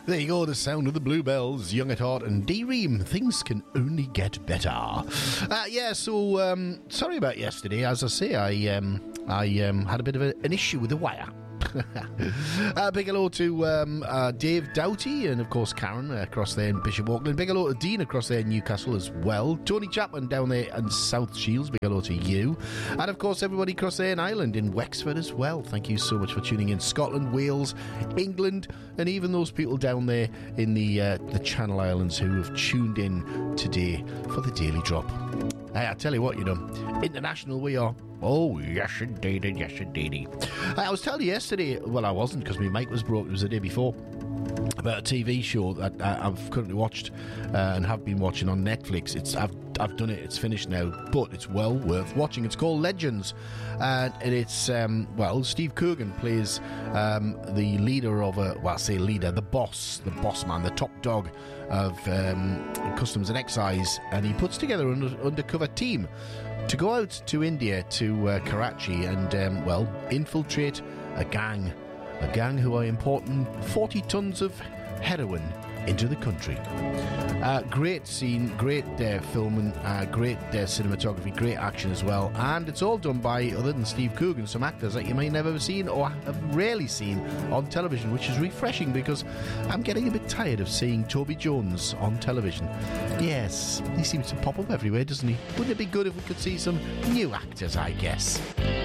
There you go, the sound of the Bluebells, Young at Heart and D-Ream. Things can only get better. Sorry about yesterday. As I say, I had a bit of an issue with the wire. Big hello to Dave Doughty and of course Karen across there in Bishop Auckland. Big hello to Dean across there in Newcastle as well. Tony Chapman down there in South Shields. Big hello to you. And of course everybody across there in Ireland, in Wexford as well. Thank you so much for tuning in. Scotland, Wales, England, and even those people down there in the Channel Islands who have tuned in today for the Daily Drop. Hey, I tell you what, international we are. Oh, yes indeed, yes indeed. I was telling you yesterday, well I wasn't because my mic was broke, it was the day before, about a TV show that I've currently watched and have been watching on Netflix. I've done it, it's finished now, but it's well worth watching. It's called Legends, and it's Steve Coogan plays the leader of the boss man, the top dog of Customs and Excise, and he puts together an undercover team to go out to India, to Karachi, and infiltrate a gang who are importing 40 tons of heroin into the country. Great scene, great filming, great cinematography, great action as well, and it's all done by, other than Steve Coogan, some actors that you may never have seen or have rarely seen on television, which is refreshing because I'm getting a bit tired of seeing Toby Jones on television. Yes, he seems to pop up everywhere, doesn't he? Wouldn't it be good if we could see some new actors, I guess?